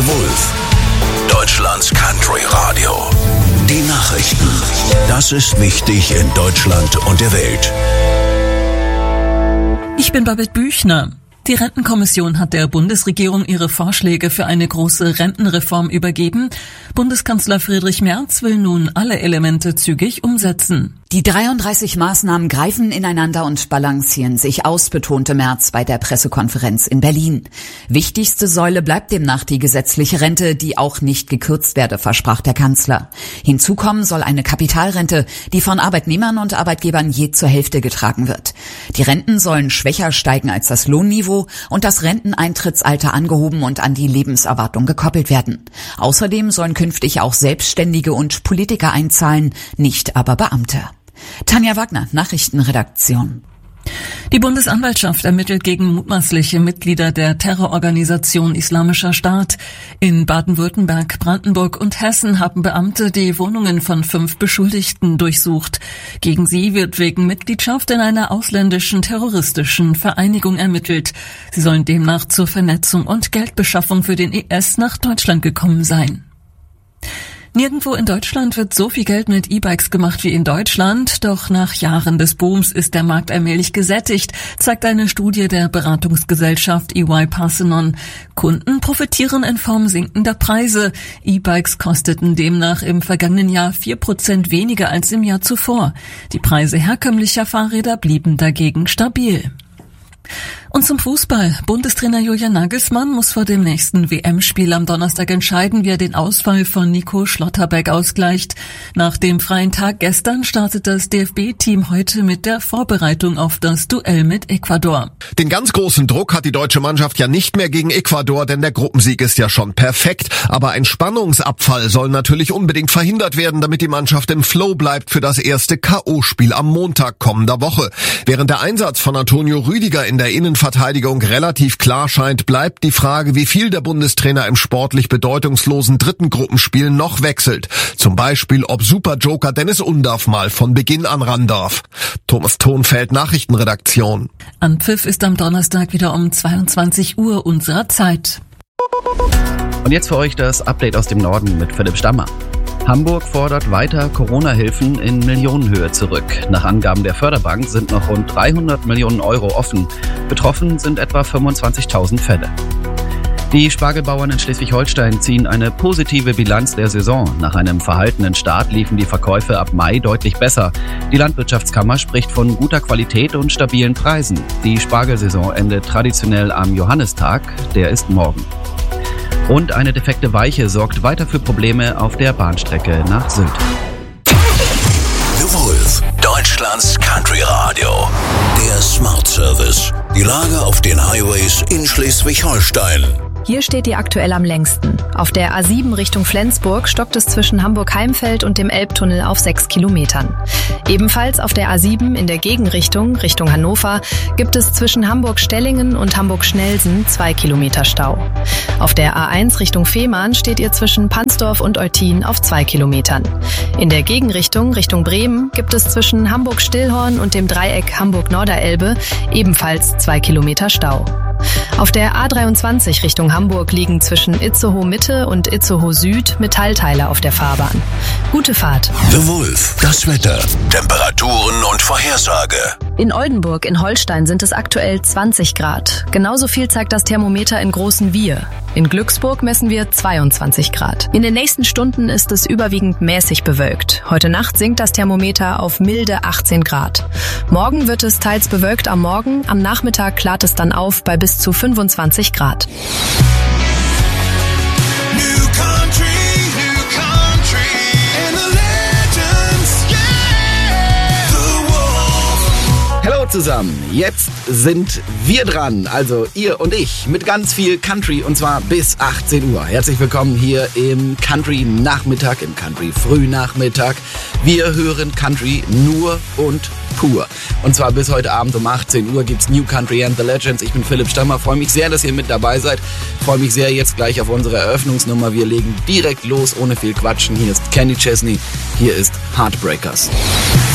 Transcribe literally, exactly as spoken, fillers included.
The Wolf, Deutschlands Country Radio. Die Nachrichten. Das ist wichtig in Deutschland und der Welt. Ich bin Babette Büchner. Die Rentenkommission hat der Bundesregierung ihre Vorschläge für eine große Rentenreform übergeben. Bundeskanzler Friedrich Merz will nun alle Elemente zügig umsetzen. Die dreiunddreißig Maßnahmen greifen ineinander und balancieren sich aus, betonte Merz bei der Pressekonferenz in Berlin. Wichtigste Säule bleibt demnach die gesetzliche Rente, die auch nicht gekürzt werde, versprach der Kanzler. Hinzu kommen soll eine Kapitalrente, die von Arbeitnehmern und Arbeitgebern je zur Hälfte getragen wird. Die Renten sollen schwächer steigen als das Lohnniveau und das Renteneintrittsalter angehoben und an die Lebenserwartung gekoppelt werden. Außerdem sollen künftig auch Selbstständige und Politiker einzahlen, nicht aber Beamte. Tanja Wagner, Nachrichtenredaktion. Die Bundesanwaltschaft ermittelt gegen mutmaßliche Mitglieder der Terrororganisation Islamischer Staat. In Baden-Württemberg, Brandenburg und Hessen haben Beamte die Wohnungen von fünf Beschuldigten durchsucht. Gegen sie wird wegen Mitgliedschaft in einer ausländischen terroristischen Vereinigung ermittelt. Sie sollen demnach zur Vernetzung und Geldbeschaffung für den I S nach Deutschland gekommen sein. Nirgendwo in Deutschland wird so viel Geld mit E-Bikes gemacht wie in Deutschland, doch nach Jahren des Booms ist der Markt allmählich gesättigt, zeigt eine Studie der Beratungsgesellschaft E Y Parthenon. Kunden profitieren in Form sinkender Preise. E-Bikes kosteten demnach im vergangenen Jahr vier Prozent weniger als im Jahr zuvor. Die Preise herkömmlicher Fahrräder blieben dagegen stabil. Und zum Fußball. Bundestrainer Julian Nagelsmann muss vor dem nächsten W M-Spiel am Donnerstag entscheiden, wie er den Ausfall von Nico Schlotterbeck ausgleicht. Nach dem freien Tag gestern startet das D F B-Team heute mit der Vorbereitung auf das Duell mit Ecuador. Den ganz großen Druck hat die deutsche Mannschaft ja nicht mehr gegen Ecuador, denn der Gruppensieg ist ja schon perfekt. Aber ein Spannungsabfall soll natürlich unbedingt verhindert werden, damit die Mannschaft im Flow bleibt für das erste K O-Spiel am Montag kommender Woche. Während der Einsatz von Antonio Rüdiger in der Innenverteidigung relativ klar scheint, bleibt die Frage, wie viel der Bundestrainer im sportlich bedeutungslosen dritten Gruppenspiel noch wechselt. Zum Beispiel, ob Superjoker Dennis Undaff mal von Beginn an ran darf. Thomas Thonfeld, Nachrichtenredaktion. Anpfiff ist am Donnerstag wieder um zweiundzwanzig Uhr unserer Zeit. Und jetzt für euch das Update aus dem Norden mit Philipp Stammer. Hamburg fordert weiter Corona-Hilfen in Millionenhöhe zurück. Nach Angaben der Förderbank sind noch rund dreihundert Millionen Euro offen. Betroffen sind etwa fünfundzwanzigtausend Fälle. Die Spargelbauern in Schleswig-Holstein ziehen eine positive Bilanz der Saison. Nach einem verhaltenen Start liefen die Verkäufe ab Mai deutlich besser. Die Landwirtschaftskammer spricht von guter Qualität und stabilen Preisen. Die Spargelsaison endet traditionell am Johannistag, der ist morgen. Und eine defekte Weiche sorgt weiter für Probleme auf der Bahnstrecke nach Sylt. The Wolf, Deutschlands Country Radio. Der Smart Service. Die Lage auf den Highways in Schleswig-Holstein. Hier steht die aktuell am längsten. Auf der A sieben Richtung Flensburg stockt es zwischen Hamburg-Heimfeld und dem Elbtunnel auf sechs Kilometern. Ebenfalls auf der A sieben in der Gegenrichtung, Richtung Hannover, gibt es zwischen Hamburg-Stellingen und Hamburg-Schnelsen zwei Kilometer Stau. Auf der A eins Richtung Fehmarn steht ihr zwischen Pansdorf und Eutin auf zwei Kilometern. In der Gegenrichtung, Richtung Bremen, gibt es zwischen Hamburg-Stillhorn und dem Dreieck Hamburg-Norderelbe ebenfalls zwei Kilometer Stau. Auf der A dreiundzwanzig Richtung Hamburg liegen zwischen Itzehoe Mitte und Itzehoe Süd Metallteile auf der Fahrbahn. Gute Fahrt. The Wolf, das Wetter, Temperaturen und Vorhersage. In Oldenburg in Holstein sind es aktuell zwanzig Grad. Genauso viel zeigt das Thermometer in Großen Wir. In Glücksburg messen wir zweiundzwanzig Grad. In den nächsten Stunden ist es überwiegend mäßig bewölkt. Heute Nacht sinkt das Thermometer auf milde achtzehn Grad. Morgen wird es teils bewölkt am Morgen, am Nachmittag klart es dann auf bei bis zu fünfundzwanzig Grad. New country, new country, and the legends, yeah, the Wolf. Hallo zusammen, jetzt sind wir dran, also ihr und ich, mit ganz viel Country und zwar bis achtzehn Uhr. Herzlich willkommen hier im Country-Nachmittag, im Country-Frühnachmittag. Wir hören Country nur und pur. Und zwar bis heute Abend um achtzehn Uhr gibt's New Country and the Legends. Ich bin Philipp Stammer, freue mich sehr, dass ihr mit dabei seid. Freue mich sehr jetzt gleich auf unsere Eröffnungsnummer. Wir legen direkt los, ohne viel Quatschen. Hier ist Kenny Chesney, hier ist Heartbreakers.